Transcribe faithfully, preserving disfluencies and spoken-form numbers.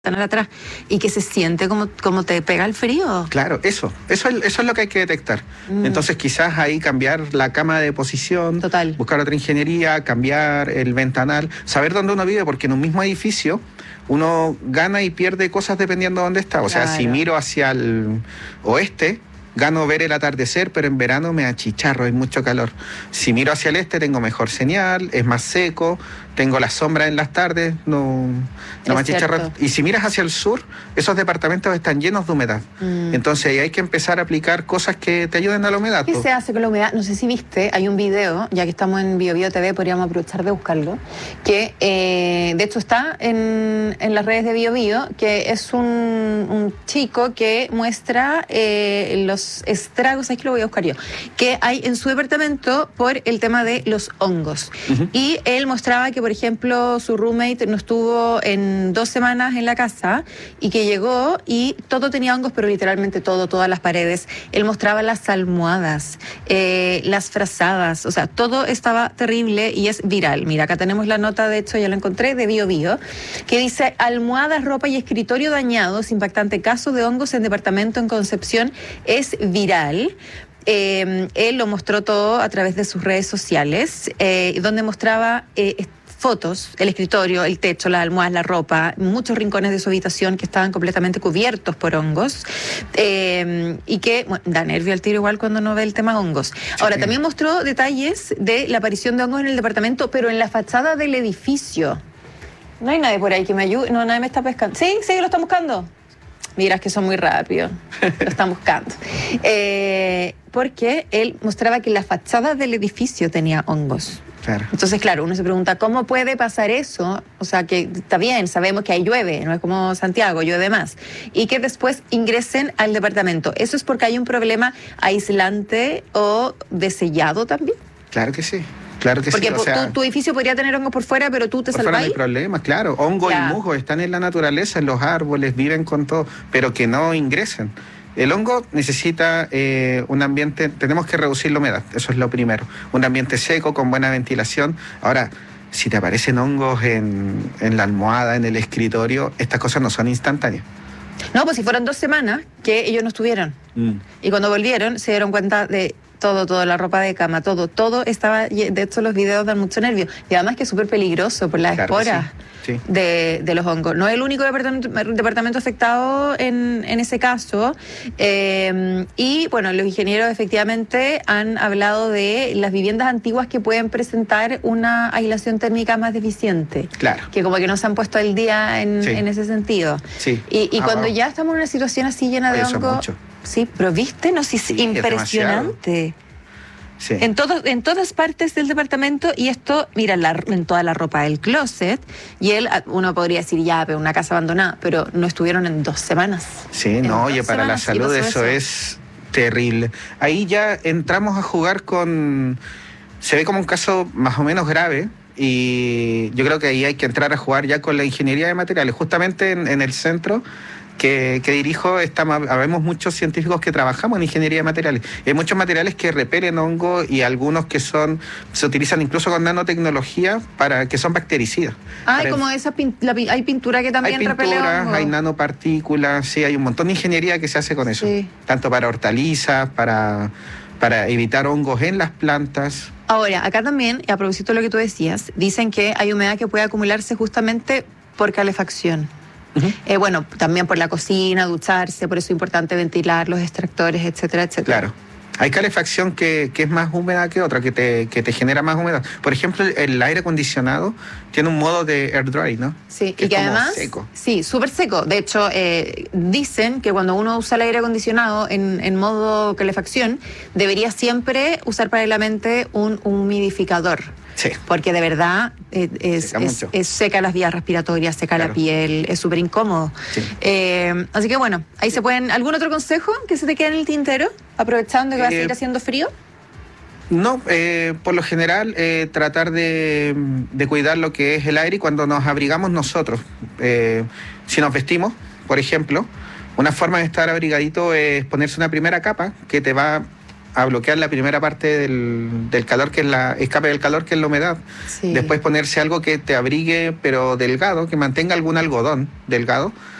atrás y que se siente como, como te pega el frío. Claro, eso, eso es, eso es lo que hay que detectar. Mm. Entonces quizás ahí cambiar la cama de posición, Total. buscar otra ingeniería, cambiar el ventanal, saber dónde uno vive, porque en un mismo edificio uno gana y pierde cosas dependiendo de dónde está. O claro. sea, si miro hacia el oeste, gano ver el atardecer, pero en verano me achicharro, hay mucho calor. Si miro hacia el este, tengo mejor señal, es más seco, tengo la sombra en las tardes, no, no me achicharro. Y si miras hacia el sur, esos departamentos están llenos de humedad. Mm. Entonces ahí hay que empezar a aplicar cosas que te ayuden a la humedad. ¿Qué se hace con la humedad? No sé si viste, hay un video, ya que estamos en Bio Bio T V, podríamos aprovechar de buscarlo, que eh, de hecho está en, en las redes de Bio Bio, que es un, un chico que muestra eh, los estragos, ahí que lo voy a buscar yo, que hay en su departamento por el tema de los hongos. Uh-huh. Y él mostraba que, por ejemplo, su roommate no estuvo en dos semanas en la casa y que llegó y todo tenía hongos, pero literalmente todo, todas las paredes. Él mostraba las almohadas, eh, las frazadas, o sea, todo estaba terrible y es viral. Mira, acá tenemos la nota, de hecho ya la encontré, de Bio Bio, que dice: almohadas, ropa y escritorio dañados, impactante caso de hongos en departamento en Concepción, es viral. Eh, él lo mostró todo a través de sus redes sociales, eh, donde mostraba eh, fotos, el escritorio, el techo, las almohadas, la ropa, muchos rincones de su habitación que estaban completamente cubiertos por hongos, eh, y que bueno, da nervio al tiro igual cuando no ve el tema hongos. Ahora, sí. También mostró detalles de la aparición de hongos en el departamento, pero en la fachada del edificio. No hay nadie por ahí que me ayude, no, nadie me está pescando. Sí, sí, lo están buscando. Mira, es que son muy rápidos, lo están buscando. Eh, porque él mostraba que la fachada del edificio tenía hongos. Claro. Entonces, claro, uno se pregunta, ¿cómo puede pasar eso? O sea, que está bien, sabemos que ahí llueve, no es como Santiago, llueve más. Y que después ingresen al departamento. ¿Eso es porque hay un problema aislante o de sellado también? Claro que sí. Claro que Porque sí, o sea, tu, tu edificio podría tener hongos por fuera, pero tú te por salvas. Fuera no hay problemas, claro. Hongo ya. y musgo están en la naturaleza, en los árboles, viven con todo, pero que no ingresen. El hongo necesita eh, un ambiente, tenemos que reducir la humedad, eso es lo primero. Un ambiente seco, con buena ventilación. Ahora, si te aparecen hongos en, en la almohada, en el escritorio, estas cosas no son instantáneas. No, pues si fueron dos semanas que ellos no estuvieron. Mm. Y cuando volvieron se dieron cuenta de todo, todo, la ropa de cama, todo, todo estaba, de hecho los videos dan mucho nervio. Y además que es súper peligroso por las claro esporas sí, sí. De, de los hongos. No es el único departamento, departamento afectado en, en ese caso. Eh, y bueno, los ingenieros efectivamente han hablado de las viviendas antiguas que pueden presentar una aislación térmica más deficiente. Claro. Que como que no se han puesto al día en, sí. en ese sentido. Sí. Y, y ah, cuando wow. ya estamos en una situación así llena de hongos. Sí, pero viste, no, sí, es sí, impresionante. Es sí. En, todo, en todas partes del departamento, y esto, mira, la, en toda la ropa del closet, y él, uno podría decir, ya, pero una casa abandonada, pero no estuvieron en dos semanas. Sí, en no, oye, para la salud eso, eso es terrible. Ahí ya entramos a jugar con, se ve como un caso más o menos grave, y yo creo que ahí hay que entrar a jugar ya con la ingeniería de materiales. Justamente en, en el centro Que, que dirijo, estamos, habemos muchos científicos que trabajamos en ingeniería de materiales. Hay muchos materiales que repelen hongos y algunos que son se utilizan incluso con nanotecnología para que son bactericidas. Ah, para como el, esa pin, la, hay pintura que también hay repele pinturas, hongos. Hay nanopartículas, sí, hay un montón de ingeniería que se hace con eso. Sí. Tanto para hortalizas, para, para evitar hongos en las plantas. Ahora, acá también, a propósito de lo que tú decías, dicen que hay humedad que puede acumularse justamente por calefacción. Uh-huh. Eh, bueno, también por la cocina, ducharse, por eso es importante ventilar los extractores, etcétera, etcétera. Claro. Hay calefacción que, que es más húmeda que otra, que te, que te genera más humedad. Por ejemplo, el, el aire acondicionado tiene un modo de air dry, ¿no? Sí, que y que es como además, seco. Sí, súper seco. De hecho, eh, dicen que cuando uno usa el aire acondicionado en, en modo calefacción, debería siempre usar paralelamente un humidificador. Sí. Porque de verdad eh, es, es, es seca las vías respiratorias, seca claro. la piel, es súper incómodo. Sí. Eh, así que bueno, ahí sí. se pueden... ¿Algún otro consejo que se te quede en el tintero? Aprovechando que eh, va a seguir haciendo frío. No, eh, por lo general eh, tratar de, de cuidar lo que es el aire y cuando nos abrigamos nosotros. Eh, si nos vestimos, por ejemplo, una forma de estar abrigadito es ponerse una primera capa que te va a bloquear la primera parte del, del calor, que es la escape del calor, que es la humedad. Sí. Después ponerse algo que te abrigue, pero delgado, que mantenga algún algodón delgado,